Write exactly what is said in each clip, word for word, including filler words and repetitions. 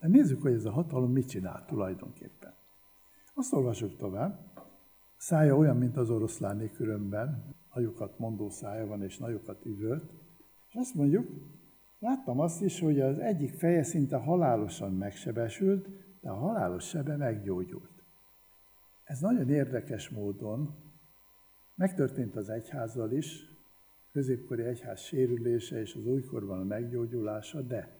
Hát nézzük, hogy ez a hatalom mit csinál tulajdonképpen. Azt olvasok tovább. Szája olyan, mint az oroszláné különben, nagyokat mondó szája van, és nagyokat üvölt. És azt mondjuk, láttam azt is, hogy az egyik feje szinte halálosan megsebesült, de a halálos sebe meggyógyult. Ez nagyon érdekes módon megtörtént az egyházzal is, középkori egyház sérülése és az újkorban a meggyógyulása, de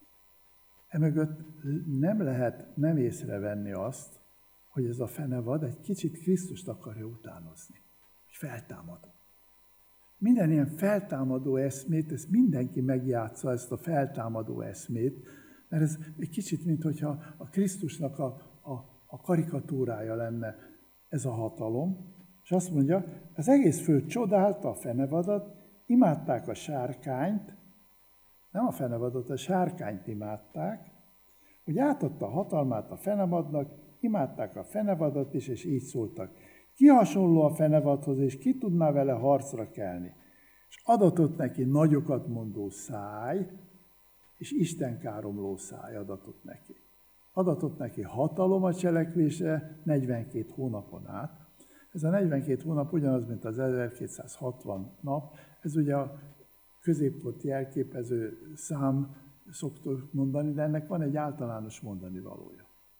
emögött nem lehet nem észrevenni azt, hogy ez a fenevad egy kicsit Krisztust akarja utánozni, hogy feltámadó. Minden ilyen feltámadó eszmét, ezt mindenki megjátsza, ezt a feltámadó eszmét, mert ez egy kicsit, mintha a Krisztusnak a, a, a karikatúrája lenne ez a hatalom, és azt mondja, az egész föld csodálta a fenevadat, imádták a sárkányt, nem a fenevadot, a sárkányt imádták, hogy átadta a hatalmát a fenevadnak, imádták a fenevadat is, és így szóltak. Ki hasonló a fenevadhoz, és ki tudná vele harcra kelni? És adatott neki nagyokat mondó száj, és istenkáromló száj adatott neki. Adatott neki hatalom a cselekvésre negyvenkét hónapon át. Ez a negyvenkét hónap ugyanaz, mint az ezerkétszázhatvan nap. Ez ugye a középkort jelképező szám, szoktuk mondani, de ennek van egy általános mondani valója.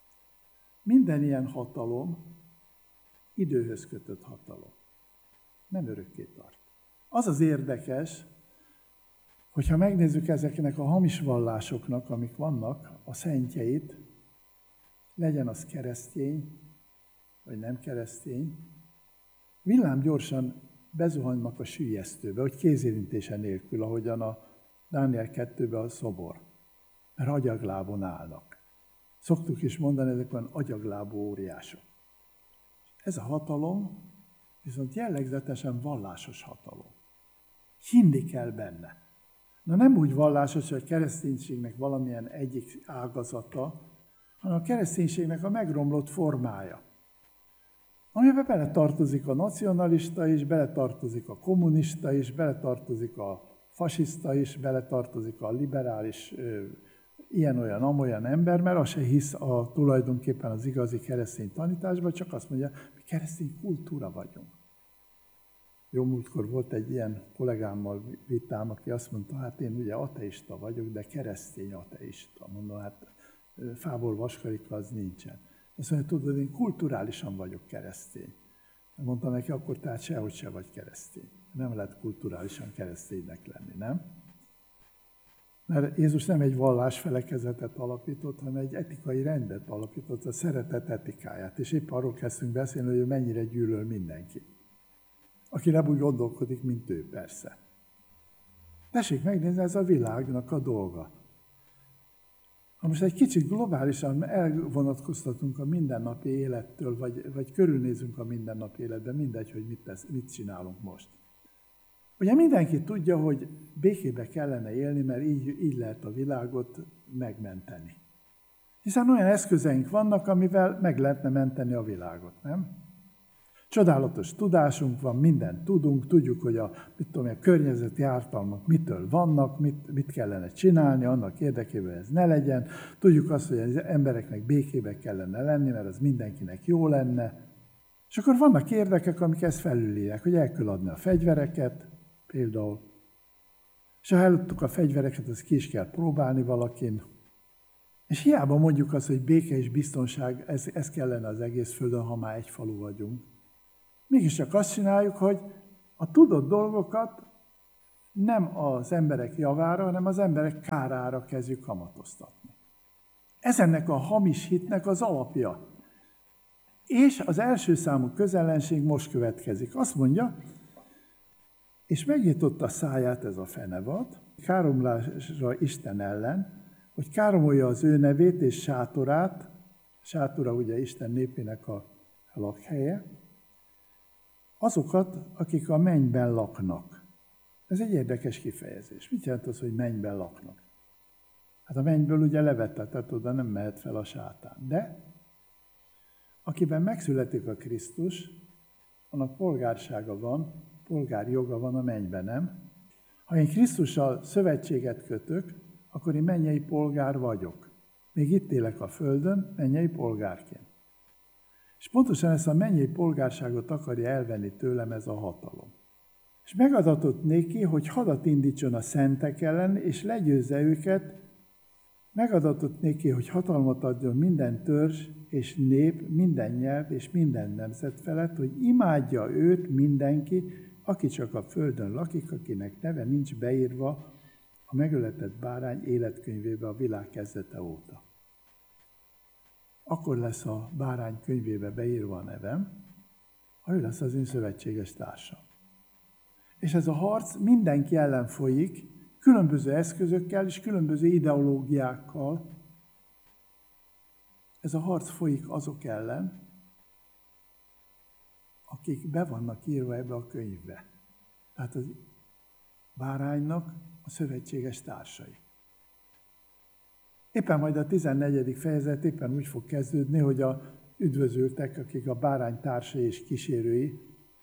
Minden ilyen hatalom időhöz kötött hatalom. Nem örökké tart. Az az érdekes, hogyha megnézzük ezeknek a hamis vallásoknak, amik vannak, a szentjeit, legyen az keresztény, vagy nem keresztény, villám gyorsan bezuhannak a süllyesztőbe, hogy kézérintése nélkül, ahogyan a Dániel kettőben a szobor, mert agyaglábon állnak. Szoktuk is mondani, ezek van agyaglábú óriások. Ez a hatalom viszont jellegzetesen vallásos hatalom. Hinni kell benne. Na nem úgy vallásos, hogy a kereszténységnek valamilyen egyik ágazata, hanem a kereszténységnek a megromlott formája. Amiben beletartozik a nacionalista is, beletartozik a kommunista is, beletartozik a fasiszta is, beletartozik a liberális ilyen-olyan, amolyan ember, mert az se hisz a, tulajdonképpen az igazi keresztény tanításban, csak azt mondja, mi keresztény kultúra vagyunk. Jó múltkor volt egy ilyen kollégámmal vitám, aki azt mondta, hát én ugye ateista vagyok, de keresztény ateista. Mondom, hát fából vaskarika az nincsen. Azt mondja, tudod, én kulturálisan vagyok keresztény. Mondtam neki, akkor tehát sehogy se vagy keresztény. Nem lehet kulturálisan kereszténynek lenni, nem? Mert Jézus nem egy vallásfelekezetet alapított, hanem egy etikai rendet alapított, a szeretet etikáját. És épp arról kezdtünk beszélni, hogy ő mennyire gyűlöl mindenki. Aki nem úgy gondolkodik, mint ő, persze. Tessék megnézni, ez a világnak a dolga. Ha most egy kicsit globálisan elvonatkoztatunk a mindennapi élettől, vagy, vagy körülnézünk a mindennapi életben, mindegy, hogy mit, tesz, mit csinálunk most. Ugye mindenki tudja, hogy békébe kellene élni, mert így, így lehet a világot megmenteni. Hiszen olyan eszközeink vannak, amivel meg lehetne menteni a világot, nem? Csodálatos tudásunk van, mindent tudunk, tudjuk, hogy a, mit tudom, a környezeti ártalmak mitől vannak, mit, mit kellene csinálni, annak érdekében ez ne legyen. Tudjuk azt, hogy az embereknek békébe kellene lenni, mert az mindenkinek jó lenne. És akkor vannak érdekek, amik ezt felülírják, hogy el kell adni a fegyvereket, például. És ha eladtuk a fegyvereket, azt ki is kell próbálni valakin. És hiába mondjuk azt, hogy béke és biztonság, ez, ez kellene az egész földön, ha már egy falu vagyunk. Mégiscsak azt csináljuk, hogy a tudott dolgokat nem az emberek javára, hanem az emberek kárára kezdjük kamatoztatni. Ez ennek a hamis hitnek az alapja. És az első számú közellenség most következik. Azt mondja, és megnyitotta száját ez a fenevad, káromlásra Isten ellen, hogy káromolja az ő nevét és sátorát, sátora ugye Isten népének a lakhelye, azokat, akik a mennyben laknak. Ez egy érdekes kifejezés. Mit jelent az, hogy mennyben laknak? Hát a mennyből ugye levettetett, oda nem mehet fel a sátán. De akiben megszületik a Krisztus, annak polgársága van, polgári joga van a mennyben, nem? Ha én Krisztussal szövetséget kötök, akkor én mennyei polgár vagyok. még itt élek a földön, mennyei polgárként. És pontosan ezt a mennyei polgárságot akarja elvenni tőlem ez a hatalom. És megadatott néki, hogy hadat indítson a szentek ellen, és legyőzze őket. Megadatott néki, hogy hatalmat adjon minden törzs és nép, minden nyelv és minden nemzet felett, hogy imádja őt mindenki, aki csak a földön lakik, akinek neve nincs beírva a megöletett bárány életkönyvébe a világ kezdete óta. Akkor lesz a bárány könyvébe beírva a nevem, ha ő lesz az én szövetséges társam. És ez a harc mindenki ellen folyik, különböző eszközökkel és különböző ideológiákkal. Ez a harc folyik azok ellen, akik be vannak írva ebbe a könyvbe. Tehát a báránynak a szövetséges társai. Éppen majd a tizennegyedik fejezet éppen úgy fog kezdődni, hogy a üdvözültek, akik a bárány társai és kísérői,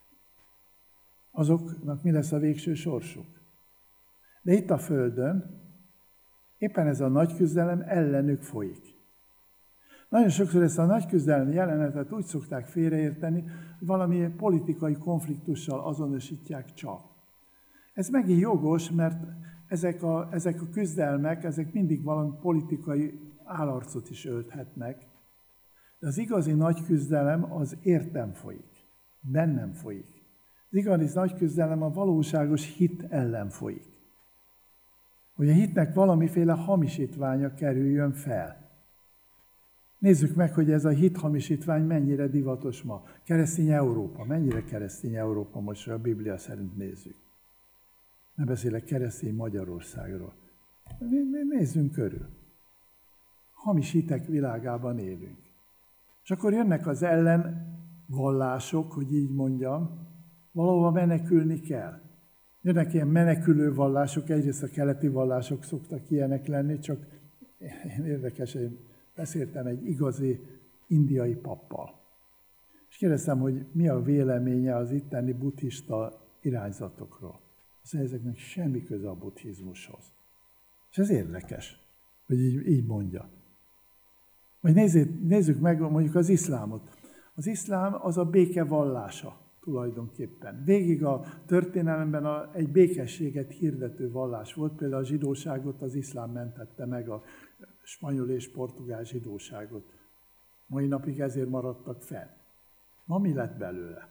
azoknak mi lesz a végső sorsuk. De itt a földön éppen ez a nagy küzdelem ellenük folyik. Nagyon sokszor ezt a nagy küzdelem jelenetet úgy szokták félreérteni, hogy valami politikai konfliktussal azonosítják csak. Ez megint jogos, mert ezek a, ezek a küzdelmek, ezek mindig valami politikai állarcot is ölthetnek. De az igazi nagy küzdelem az értem folyik, bennem folyik. Az igazi nagy küzdelem a valóságos hit ellen folyik. Hogy a hitnek valamiféle hamisítványa kerüljön fel. Nézzük meg, hogy ez a hithamisítvány mennyire divatos ma. Keresztény Európa, mennyire keresztény Európa most, ha a Biblia szerint nézzük. Ne beszélek keresztény Magyarországról. Nézzünk körül. Hamis hitek világában élünk. És akkor jönnek az ellenvallások, hogy így mondjam, valahova menekülni kell. Jönnek ilyen menekülő vallások, egyrészt a keleti vallások szoktak ilyenek lenni, csak én érdekes, hogy beszéltem egy igazi indiai pappal. És kérdeztem, hogy mi a véleménye az itteni buddhista irányzatokról. Azt mondja, ezeknek semmi köze a buddhizmushoz. És ez érdekes, hogy így, így mondja. Vagy nézzük, nézzük meg mondjuk az iszlámot. Az iszlám az a béke vallása tulajdonképpen. Végig a történelemben a, egy békességet hirdető vallás volt, például a zsidóságot az iszlám mentette meg, a spanyol és portugál zsidóságot. Mai napig ezért maradtak fenn. Ma mi lett belőle?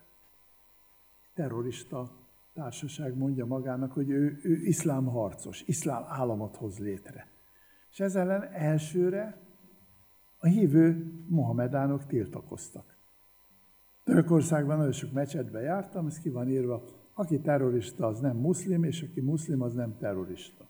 Terrorista társaság mondja magának, hogy ő, ő iszlám harcos, iszlám államot hoz létre. És ezzel ellen elsőre a hívő mohamedánok tiltakoztak. Törökországban nagyon sok mecsetbe jártam, ez ki van írva, aki terrorista, az nem muszlim, és aki muszlim, az nem terrorista.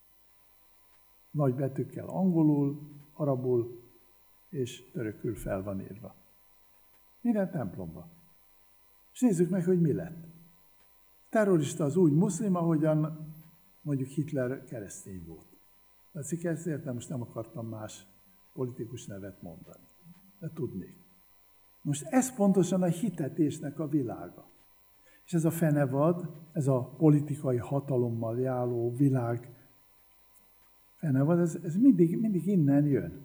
Nagy betűkkel angolul, arabul és törökül fel van írva. Minden templomban. És nézzük meg, hogy mi lett. Terrorista az úgy muszlim, ahogyan mondjuk Hitler keresztény volt. Tetszik ezt értem, most nem akartam más politikus nevet mondani, de tudnék. Most ez pontosan a hitetésnek a világa. És ez a fenevad, ez a politikai hatalommal járó világ fenevad, ez, ez mindig, mindig innen jön.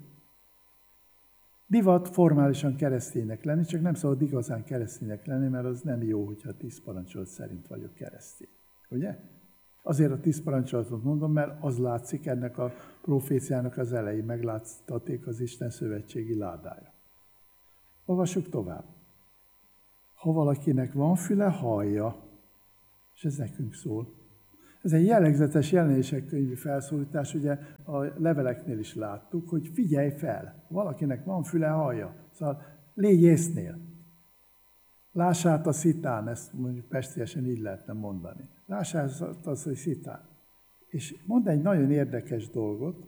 Divat formálisan kereszténynek lenni, csak nem szabad igazán kereszténynek lenni, mert az nem jó, hogyha a tíz parancsolat szerint vagyok keresztény. Ugye? Azért a tíz parancsolatot mondom, mert az látszik ennek a proféciának az elején, meglátsztaték az Isten szövetségi ládája. Olvassuk tovább. Ha valakinek van füle, hallja, és ez nekünk szól. Ez egy jellegzetes jelenések könyvi felszólítás, ugye a leveleknél is láttuk, hogy figyelj fel, valakinek van füle, hallja. Szóval légy észnél. Láss át a szitán, ezt mondjuk pestiesen így lehetne mondani. Láss át az, hogy szitán. És mond egy nagyon érdekes dolgot,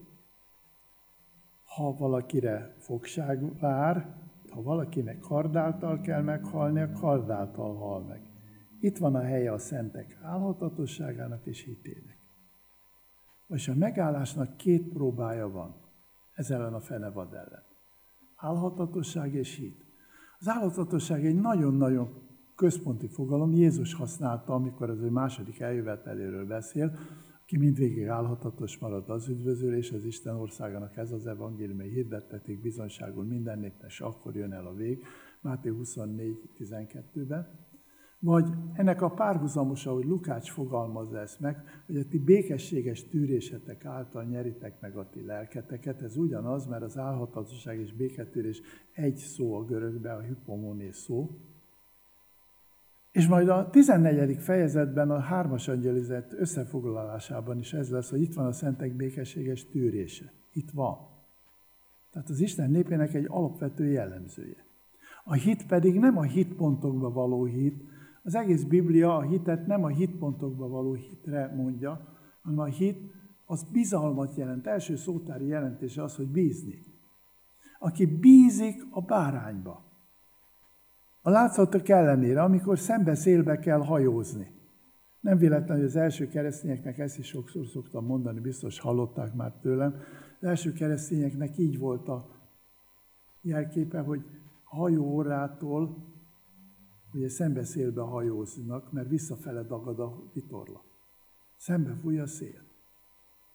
ha valakire fogság vár, ha valakinek kardáltal kell meghalnia, kardáltal hal meg. Itt van a helye a szentek álhatatosságának és hitének. És a megállásnak két próbája van, ez ellen a fenevad ellen. Álhatatosság és hit. Az álhatatosság egy nagyon-nagyon központi fogalom, Jézus használta, amikor az ő második eljöveteléről beszél, ki mindvégig álhatatos marad, az üdvözül, és az Isten országának ez az evangélium, mely hirdettetik bizonyságul minden népnek, és akkor jön el a vég, Máté huszonnégy tizenkettőben. Vagy ennek a párhuzamosa, hogy Lukács fogalmazza ezt meg, hogy a ti békességes tűrésetek által nyeritek meg a ti lelketeket. Ez ugyanaz, mert az álhatatosság és béketűrés egy szó a görögben, a hypomoné szó. És majd a tizennegyedik fejezetben a hármas angyelüzenet összefoglalásában is ez lesz, hogy itt van a szentek békességes tűrése. Itt van. Tehát az Isten népének egy alapvető jellemzője. A hit pedig nem a hitpontokba való hit, az egész Biblia a hitet nem a hitpontokba való hitre mondja, hanem a hit az bizalmat jelent. Első szótári jelentése az, hogy bízni. Aki bízik a bárányba. A látszatok ellenére, amikor szembe szélbe kell hajózni. Nem véletlen, hogy az első keresztényeknek ezt is sokszor szoktam mondani, biztos hallották már tőlem. Az első keresztényeknek így volt a jelképe, hogy a hajó orrától ugye szembeszélbe hajóznak, mert visszafele dagad a vitorla. Szembe fúj a szél.